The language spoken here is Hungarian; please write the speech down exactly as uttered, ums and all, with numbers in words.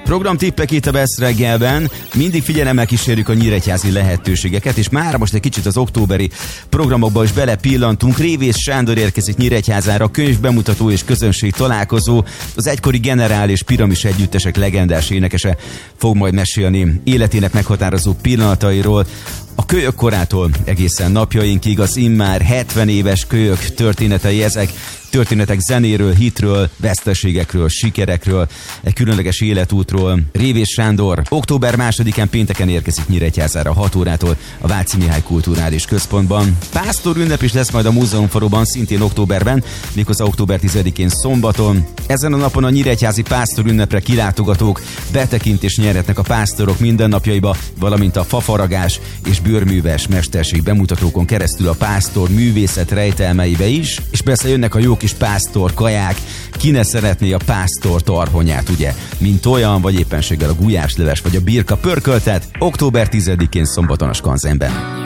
Programtippek itt a Best reggelben. Mindig figyelemmel kísérjük a nyíregyházi lehetőségeket, és már most egy kicsit az októberi programokba is belepillantunk. Révész Sándor érkezik Nyíregyházára, könyv bemutató és közönség találkozó. Az egykori Generál és Piramis együttesek legendás énekese fog majd mesélni életének meghatározó pillanatairól. A kölyök korától egészen napjainkig az immár hetven éves kölyök történetei ezek. Történetek zenéről, hitről, veszteségekről, sikerekről, egy különleges életútról. Révész Sándor október másodikán pénteken érkezik Nyíregyházára hat órától a Váci Mihály Kulturális Központban. Pásztor ünnep is lesz majd a Múzeumfaluban szintén októberben, méghozzá október tizedikén szombaton. Ezen a napon a nyíregyházi pásztor ünnepre kilátogatók betekintést nyerhetnek a pásztorok mindennapjaiba, valamint a fafaragás és bőrműves mesterség bemutatókon keresztül a pásztor művészet rejtelmeibe is, és persze jönnek a jó kis pásztor kaják, ki ne szeretné a pásztor tarhonyát, ugye? Mint olyan, vagy éppenséggel a gulyásleves, vagy a birka pörköltet, október tizedikén szombaton a Skanzenben.